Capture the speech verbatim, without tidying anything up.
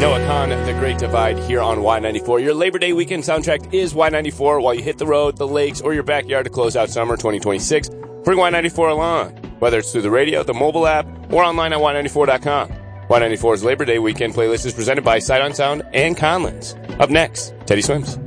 Noah Khan, The Great Divide, here on Y ninety-four. Your Labor Day weekend soundtrack is Y ninety-four while you hit the road, the lakes, or your backyard to close out summer twenty twenty-six. Bring Y ninety-four along, whether it's through the radio, the mobile app, or online at Y ninety-four dot com. Y ninety-four's Labor Day weekend playlist is presented by Sight on Sound and Conlins. Up next, Teddy Swims.